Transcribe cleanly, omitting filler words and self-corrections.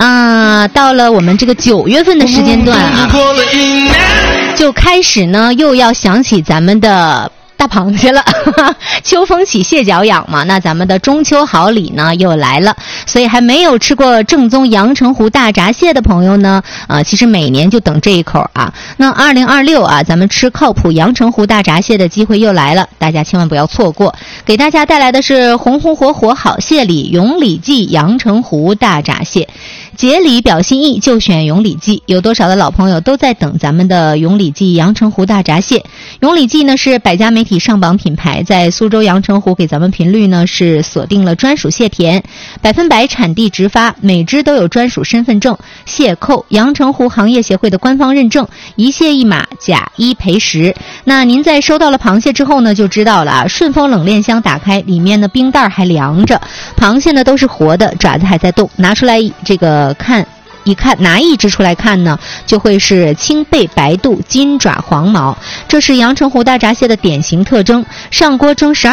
到了我们这个9月份的时间段啊，就开始呢又要想起咱们的大螃蟹了秋风起蟹脚痒嘛，那咱们的中秋好礼呢又来了，所以还没有吃过正宗阳澄湖大闸蟹的朋友呢，其实每年就等这一口啊。那2026啊，咱们吃靠谱阳澄湖大闸蟹的机会又来了，大家千万不要错过。给大家带来的是红红火火好蟹礼永礼记阳澄湖大闸蟹，节礼表心意就选永礼记。有多少的老朋友都在等咱们的永礼记阳澄湖大闸蟹。永礼记呢是百家媒体上榜品牌，在苏州阳澄湖给咱们频率呢是锁定了专属蟹田，100%产地直发，每只都有专属身份证，蟹扣阳澄湖行业协会的官方认证，一蟹一码，假1赔10。那您在收到了螃蟹之后呢就知道了啊，顺丰冷链箱打开，里面的冰袋还凉着，螃蟹呢都是活的，爪子还在动，拿出来这个一看拿一只出来看呢，就会是青背白肚金爪黄毛，这是阳澄湖大闸蟹的典型特征。上锅蒸12